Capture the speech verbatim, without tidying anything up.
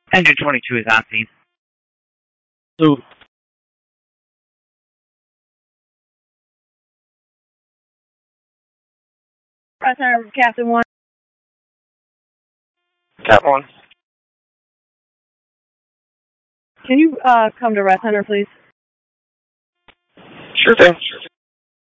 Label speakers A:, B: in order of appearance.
A: Engine twenty-two is on scene.
B: So,
C: Press Center, Captain One.
D: Cap one.
C: Can you uh, come to Rest Center, please?
D: Sure thing.